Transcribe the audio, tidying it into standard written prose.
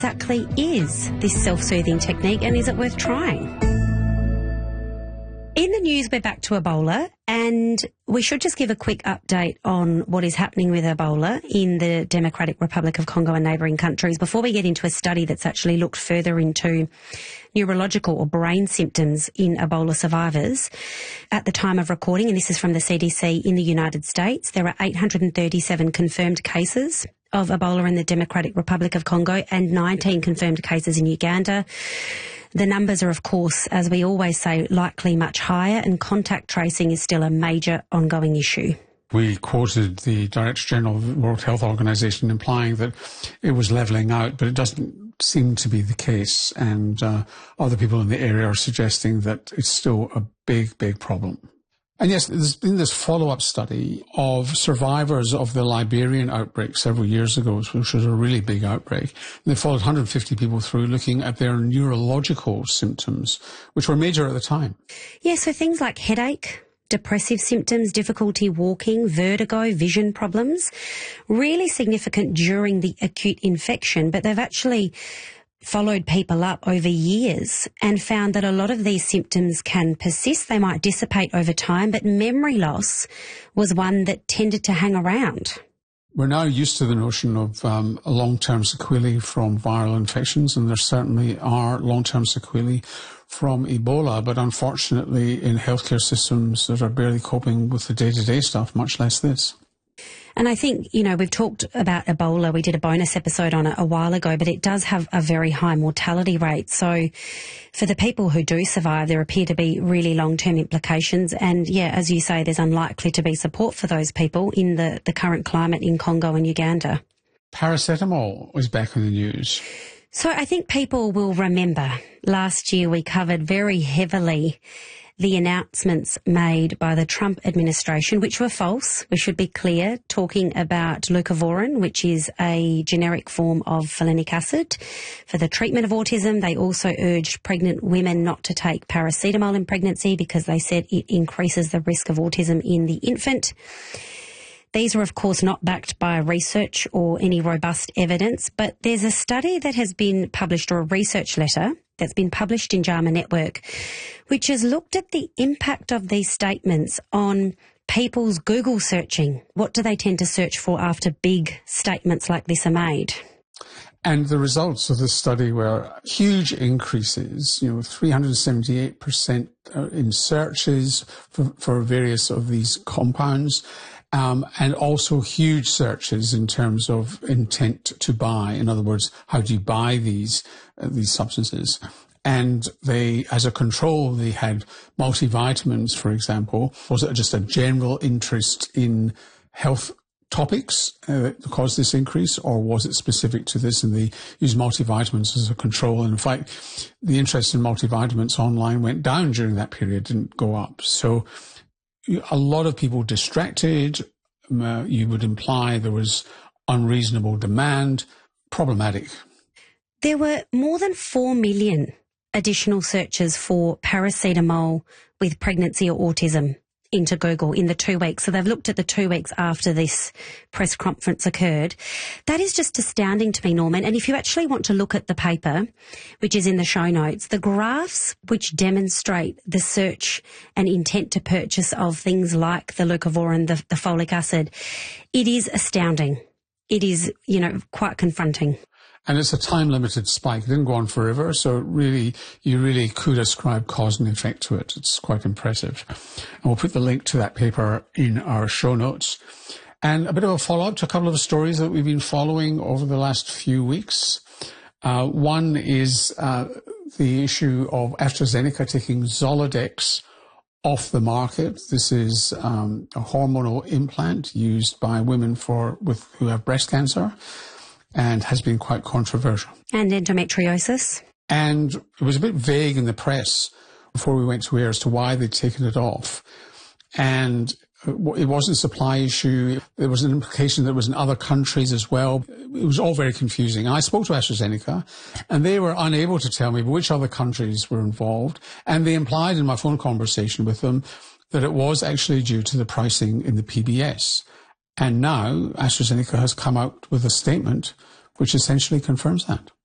Exactly is this self-soothing technique, and is it worth trying? In the news, we're back to Ebola, and we should just give a quick update on what is happening with Ebola in the Democratic Republic of Congo and neighbouring countries before we get into a study that's actually looked further into neurological or brain symptoms in Ebola survivors. At the time of recording, and this is from the CDC in the United States, there are 837 confirmed cases of Ebola in the Democratic Republic of Congo and 19 confirmed cases in Uganda. The numbers are, of course, as we always say, likely much higher, and contact tracing is still a major ongoing issue. We quoted the Director General of the World Health Organization implying that it was levelling out, but it doesn't seem to be the case. And other people in the area are suggesting that it's still a big, big problem. And yes, there's been this follow-up study of survivors of the Liberian outbreak several years ago, which was a really big outbreak. And they followed 150 people through looking at their neurological symptoms, which were major at the time. Yeah, so things like headache, depressive symptoms, difficulty walking, vertigo, vision problems, really significant during the acute infection, but they've actually followed people up over years and found that a lot of these symptoms can persist. They might dissipate over time, but memory loss was one that tended to hang around. We're now used to the notion of long-term sequelae from viral infections, and there certainly are long-term sequelae from Ebola, but unfortunately in healthcare systems that are barely coping with the day-to-day stuff, much less this. And I think, you know, we've talked about Ebola. We did a bonus episode on it a while ago, but it does have a very high mortality rate. So for the people who do survive, there appear to be really long-term implications. And, yeah, as you say, there's unlikely to be support for those people in the current climate in Congo and Uganda. Paracetamol is back in the news. So I think people will remember last year we covered very heavily the announcements made by the Trump administration, which were false, we should be clear, talking about leucovorin, which is a generic form of folinic acid for the treatment of autism. They also urged pregnant women not to take paracetamol in pregnancy because they said it increases the risk of autism in the infant. These are, of course, not backed by research or any robust evidence, but there's a study that has been published, or a research letter that's been published in JAMA Network, which has looked at the impact of these statements on people's Google searching. What do they tend to search for after big statements like this are made? And the results of this study were huge increases, 378% in searches for various of these compounds. And also huge searches in terms of intent to buy. In other words, how do you buy these substances? And they, as a control, they had multivitamins, for example. Was it just a general interest in health topics that caused this increase, or was it specific to this? And they used multivitamins as a control. And in fact, the interest in multivitamins online went down during that period, didn't go up. So a lot of people distracted. You would imply there was unreasonable demand. Problematic. There were more than 4 million additional searches for paracetamol with pregnancy or autism into Google in the 2 weeks. So they've looked at the 2 weeks after this press conference occurred. That is just astounding to me, Norman. And if you actually want to look at the paper, which is in the show notes, the graphs which demonstrate the search and intent to purchase of things like the leucovorin, the folic acid, it is astounding. It is, quite confronting. And it's a time-limited spike. It didn't go on forever, so you really could ascribe cause and effect to it. It's quite impressive. And we'll put the link to that paper in our show notes. And a bit of a follow-up to a couple of stories that we've been following over the last few weeks. One is the issue of AstraZeneca taking Zoladex off the market. This is a hormonal implant used by women who have breast cancer, and has been quite controversial. And endometriosis. And it was a bit vague in the press before we went to air as to why they'd taken it off. And it wasn't a supply issue. There was an implication that it was in other countries as well. It was all very confusing. I spoke to AstraZeneca, and they were unable to tell me which other countries were involved. And they implied in my phone conversation with them that it was actually due to the pricing in the PBS. And now AstraZeneca has come out with a statement which essentially confirms that.